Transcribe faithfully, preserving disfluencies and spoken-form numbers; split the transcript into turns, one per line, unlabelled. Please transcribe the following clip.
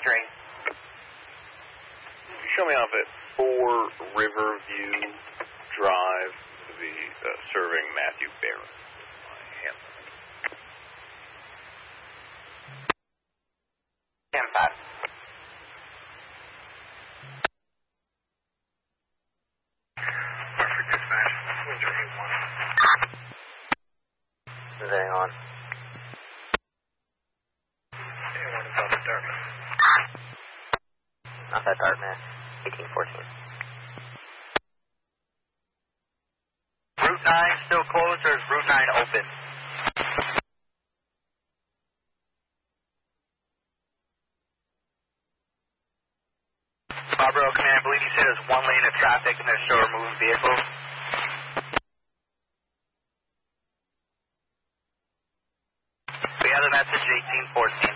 entering.
Show me off at four Riverview Drive, the uh, serving Matthew Barron.
ten five.
Perfect dispatch. one zero eight one.
Is that on?
eight one is off at Dartmouth.
Off at Dartmouth, eighteen fourteen. Route nine still closed, or is Route nine open? Barbaro Command, I believe you said there's one lane of traffic and there's still a moving vehicle. We had a message eighteen fourteen.